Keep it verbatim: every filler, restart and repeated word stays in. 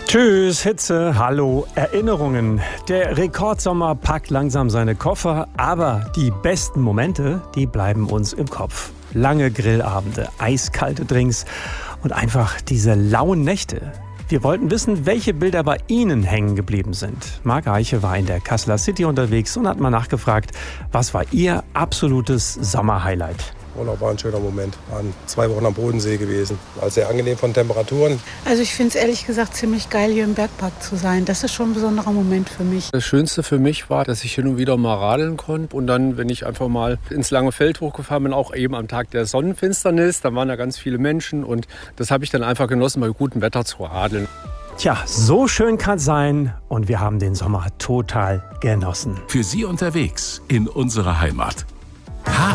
Tschüss, Hitze, hallo, Erinnerungen. Der Rekordsommer packt langsam seine Koffer, aber die besten Momente, die bleiben uns im Kopf. Lange Grillabende, eiskalte Drinks und einfach diese lauen Nächte. Wir wollten wissen, welche Bilder bei Ihnen hängen geblieben sind. Marc Eiche war in der Kasseler City unterwegs und hat mal nachgefragt, was war Ihr absolutes Sommerhighlight? Urlaub war ein schöner Moment. Wir waren zwei Wochen am Bodensee gewesen. War sehr angenehm von Temperaturen. Also ich finde es ehrlich gesagt ziemlich geil, hier im Bergpark zu sein. Das ist schon ein besonderer Moment für mich. Das Schönste für mich war, dass ich hin und wieder mal radeln konnte. Und dann, wenn ich einfach mal ins lange Feld hochgefahren bin, auch eben am Tag der Sonnenfinsternis, da waren da ganz viele Menschen. Und das habe ich dann einfach genossen, bei gutem Wetter zu radeln. Tja, so schön kann es sein und wir haben den Sommer total genossen. Für Sie unterwegs in unserer Heimat. H